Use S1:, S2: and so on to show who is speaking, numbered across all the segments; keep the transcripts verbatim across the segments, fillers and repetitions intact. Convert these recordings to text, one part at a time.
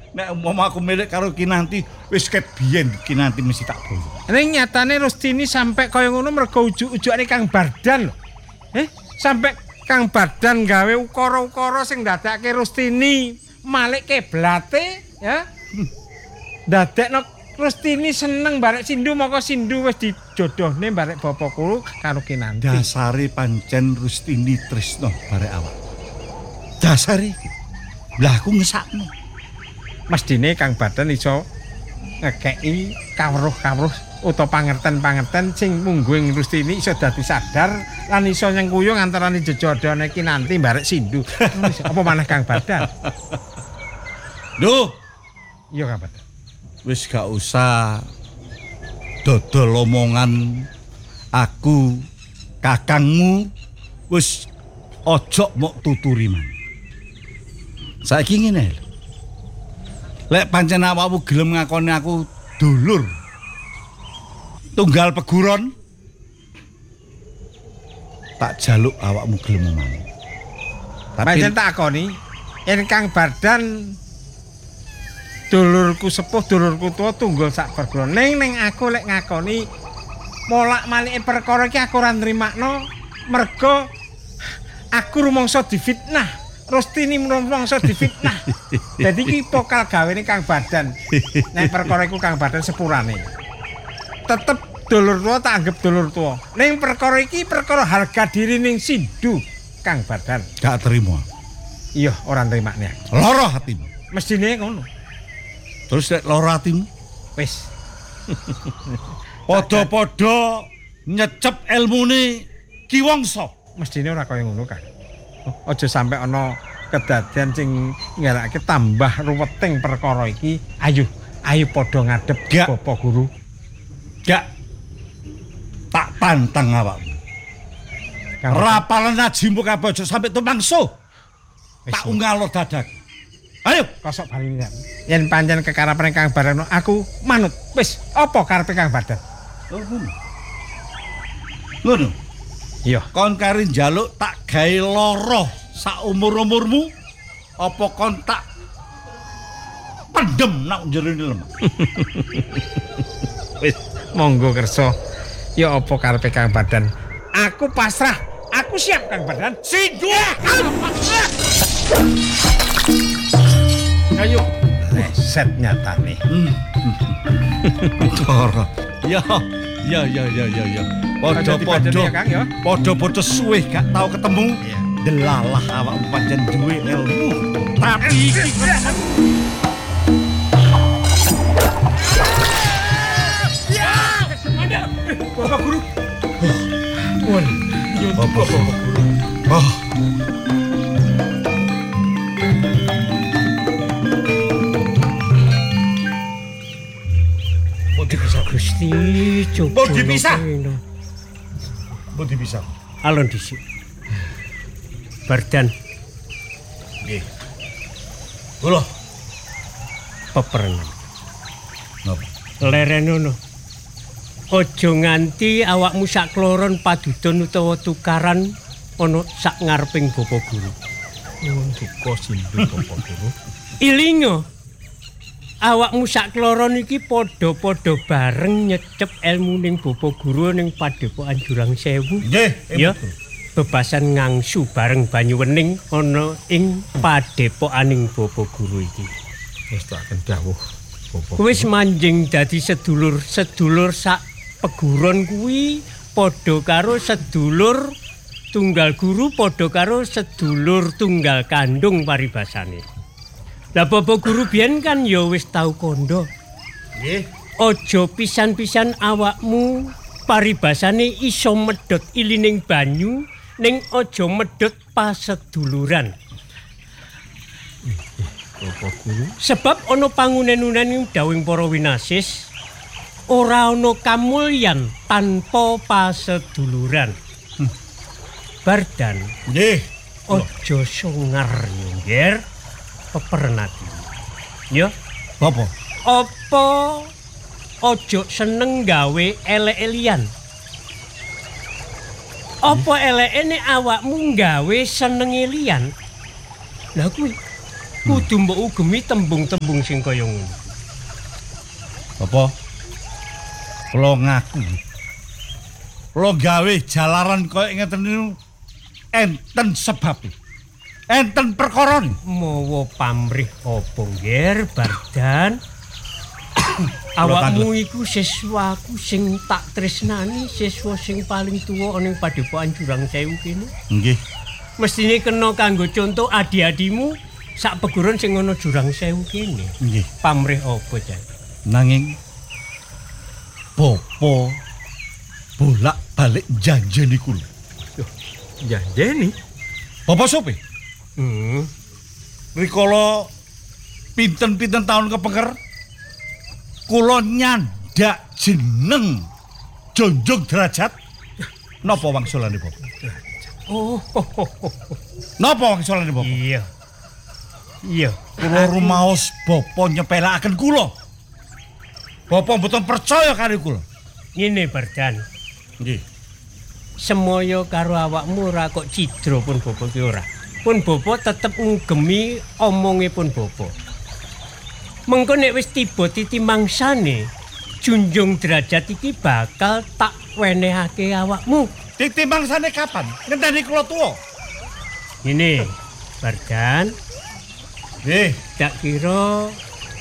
S1: nek umpama aku milik karo Kinanti wis ket biyen Kinanti mesti tak boyo.
S2: Ning nyatane Rustini sampe kaya ngono mergo ujug-ujugane Kang Bardan lho. Eh, sampe Kang Bardan gawe ukara-ukara sing ndadekake Rustini malik keblate, ya. Ndadekno Rustini seneng barek Sindu maka Sindu wis dijodohne barek bapakku karo Kinanti.
S1: Dasare pancen Rustini tresno barek awak. Dasare iki. Lah aku ngesakno.
S2: Mestine Kang Bardan iso ngekeki kawruh-kawruh utawa pangerten-pangerten sing mungguing Rustini iso dadi sadar lan iso nyengkuyung antarané jejodone Kinanti barek Sindu. Apa maneh Kang Bardan?
S1: Duh,
S2: Iya Kang Bardan.
S1: wis gak usah dodol omongan aku kakangmu wis ojo mok tuturi man. Saiki ngene lho. Lek pancen awakmu gelem ngakoni aku dulur tunggal peguron tak jaluk awakmu gelem omong.
S2: Pancen tak akoni yen Kang Bardan dulurku sepuh, dulurku tua tunggal sak perguruan. Ning ning aku lek ngakoni molak-malike perkara iki aku ora nrimakno mergo aku rumangsa difitnah. Rustini rumangsa difitnah. Dadi iki pokal gawene Kang Bardan. Nek perkara iku Kang Bardan sepurane. Tetep dulur tua tak anggap dulur tua. Ning perkara iki perkara harga diri ning Sindu Kang Bardan.
S1: gak terima.
S2: Iya, ora nrimakne aku.
S1: Lara hatimu.
S2: Mestine ngono.
S1: Terus nek lara hatimu
S2: Wis.
S1: padha-padha nyecep ilmune Ki Wangsa.
S2: Mestine ora kaya ngono, Kang. Aja sampe ana kedadian sing ngarake tambah ruweting perkara iki. Ayo, ayo padha ngadep
S1: Gak.
S2: Bapak Guru.
S1: Gak tak tantang awakmu.
S2: Kang
S1: Rapalan najimu kabeh aja sampe tumangsuh.
S2: Wis,
S1: Tak ungalo dadak. Ayo,
S2: kosok bali kan. Yen pancen kekarapan Kang Bardan aku manut. Wis, apa karepe Kang Bardan?
S1: oh, ngono. Ngono.
S2: Iya.
S1: Kon kari njaluk tak gawe lara sak umur-umurmu apa kon tak pendem nak jerone lemah.
S2: Wis, monggo kersa. Ya apa karepe Kang Bardan? Aku pasrah. Aku siap Kang Bardan.
S1: Sindu.
S2: Ayo. Reset nyatane.
S1: Lara. Ya, ya, ya, ya, ya, ya. Padha-padha
S2: ya, Kang, ya.
S1: padha-padha suwe gak tau ketemu.
S2: Iya.
S1: Delalah awakmu pancen duwe ilmu. Tapi iki
S2: Bapak Guru. Wah, iya
S1: Bapak Guru. Oh,
S2: Bodi bisa Gusti, coba.
S1: Bodi bisa. Bodi bisa.
S2: Alon dhisik. Bardan
S1: Nggih. Kula
S2: peperenan.
S1: napa?
S2: Lerenono. Aja nganti awakmu sak kloron padudon utawa tukaran ana sak ngareping Bapak Guru.
S1: Nyuwun duka Sindu Bapak Guru.
S2: Ilingo. Awakmu sak kloron iki padha-padha bareng nyecep ilmu ning Bapak Guru ning Padepokan Jurang Sewu.
S1: Nggih,
S2: Ya. Bebasan ngangsu bareng banyu wening ana ing Padepokaning Bapak Guru iki.
S1: wis tak dawuh Bapak.
S2: Wis manjing dadi sedulur-sedulur sak peguron kuwi padha karo sedulur tunggal guru padha karo sedulur tunggal kandung paribasane. Lah Bapak Guru biyen kan ya wis tau kandha.
S1: Nggih.
S2: Aja pisan-pisan awakmu paribasane iso medhot ilining banyu ning aja medhot paseduluran.
S1: Bapak Guru.
S2: Sebab ana pangunen-unen dawing para winasis ora ana kamulyan tanpa paseduluran. Hmm. Bardan,
S1: Nggih.
S2: aja sungar nyengger peperenati. Ya,
S1: Apa?
S2: apa aja seneng gawe elek-elian. Apa eleke nek awakmu gawe seneng elian? Lah kuwi
S3: kudu mbok ugemi tembung-tembung sing kaya ngono.
S1: Apa? Kula ngaku. Kula gawe jalaran kaya ngeten niku enten sebab. Enten perkara niku.
S3: Mawa pamrih apa nggih Bardan? Awakmu iku siswaku sing tak tresnani, siswa sing paling tuwa ning Padepokan Jurang Sewu kene.
S1: Nggih.
S3: Mestine kena kanggo contoh adi-adimu sak peguron sing ana Jurang Sewu kene.
S1: Nggih.
S3: Pamrih apa, Jan?
S1: Nanging Bopo bolak-balik janjeni kula.
S2: Janjeni.
S1: Bapak sope?
S3: Hmm.
S1: Rikala pinten-pinten tahun kepengker kula nyandak jeneng Jonjong Derajat. Napa wangsulane Bapak?
S3: Oh,
S1: Napa wangsulane Bapak?
S3: iya. Iya,
S1: Kula rumaos Bapak nyepelakaken kula. Bapak mboten percaya karo kula.
S3: ngene Bardan.
S1: Nggih.
S3: Semoyo karo awakmu ora kok cidra pun Bopo ki ora. Pun Bopo tetep ngugemi omongipun Bopo. Mengko nek wis tiba titi mangsane, Junjung Derajat iki bakal tak wenehake awakmu.
S1: Titi mangsane kapan? Ngenteni kula tuwa.
S3: Ngene, Bardan,
S1: Nggih.
S3: tak kira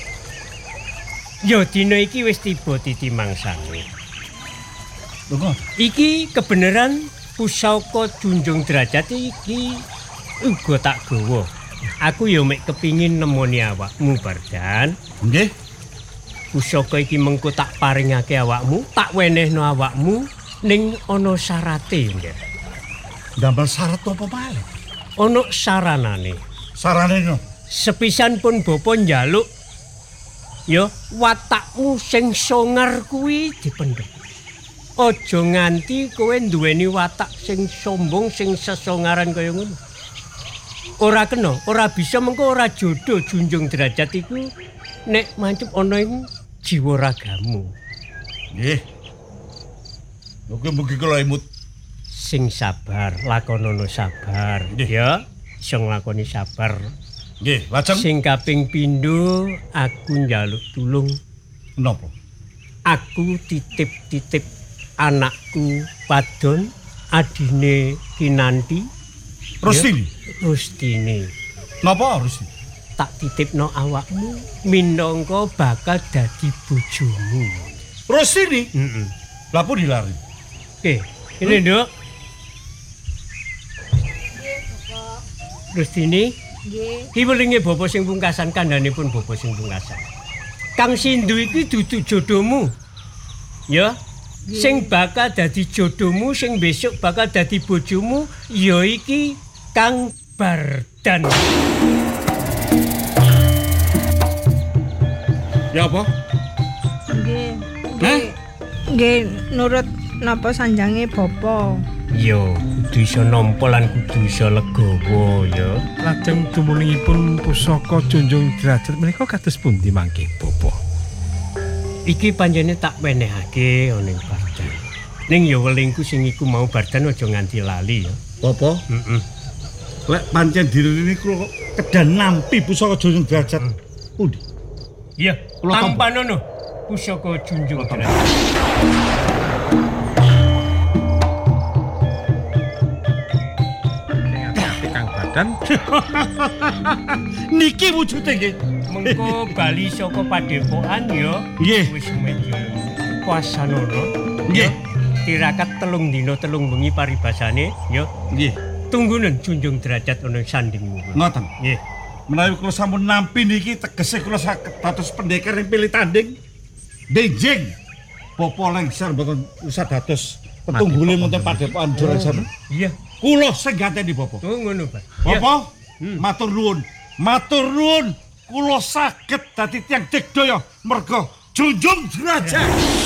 S3: ya dina iki wis tiba titi mangsane.
S1: Lho,
S3: Iki kebenaran pusaka Junjung Derajat iki uga tak gawa. Aku ya mek kepingin nemoni awakmu Bardan.
S1: nggih.
S3: Pusaka iki mengko tak paringake awakmu, tak wenehno awakmu ning ana syarate, nggih.
S1: Ndamel syarat apa malih?
S3: Ana saranane.
S1: Sarane no.
S3: Sepisan pun Bapak njaluk ya watakmu sing songar kuwi dipendhem. Aja nganti kowe nduweni watak sing sombong sing sesongaran kaya ngono. Ora kena, ora bisa mengko ora jodoh Junjung Derajat iku nek mancep ana ing jiwa ragamu.
S1: Nggih. Mugi-mugi kula imut.
S3: Sing sabar, lakonono sabar. Ya, iso nglakoni sabar.
S1: Nggih, lajeng
S3: Sing kaping pindho aku njaluk tulung.
S1: napa?
S3: Aku titip-titip anakku wadon adine Kinanti.
S1: Rustini.
S3: Ya, Rustini.
S1: Napa Rustini?
S3: Tak titipno awakmu minangka bakal dadi bojomu.
S1: Rustini?
S3: Heeh.
S1: Lah pun dilari.
S3: Oke, ini Nduk. Rustini,
S4: Nggih.
S3: ki welinge bapa sing pungkasan kandhanipun bapa sing pungkasan. Kang Sindu iki dudu jodohmu. Ya. Sing bakal dadi jodohmu, sing besok bakal dadi bojomu ya iki Kang Bardan.
S1: Ya apa?
S4: Nggih.
S1: Hah?
S4: Nggih, nurut napa sanjange bapa.
S3: Yo, kudu iso nampa lan kudu iso legawa ya.
S2: Lajeng dumunungipun pusaka Junjung Derajat menika kados pundi mangke, Bapak?
S3: Iki panjene tak wenehake ana ing Bardan. Ning ya welingku sing iku mau Bardan aja nganti lali ya.
S1: Apa?
S3: Heeh.
S1: Lek pancen direne kula kedan nampi pusaka Junjung Derajat. Pundi?
S3: Iya,
S1: Kula
S3: tampanono pusaka Junjung Derajat.
S2: Ati Kang Badan.
S1: Niki wujude nggih.
S3: Mengko bali saka padepokan ya.
S1: Nggih.
S3: Wis medio kuasanono.
S1: Nggih.
S3: Tirakat telung dina telung bengi paribasane ya.
S1: Nggih.
S3: Tunggunen Junjung Derajat ana sandingmu.
S1: Ngoten.
S3: Nggih.
S1: Menawi kula sampun nampi niki tegese kula saged dados pendekar ing pilih tanding. Benjing. Popo lengser mboten usah dados petunggule wonten padepokan Juragan.
S3: Iya.
S1: Kula sing ganteni Popo.
S3: Oh ngono, Pak.
S1: Popo, matur nuwun. Matur nuwun. Kula saged dadi tiyang digdaya merga Junjung Derajat.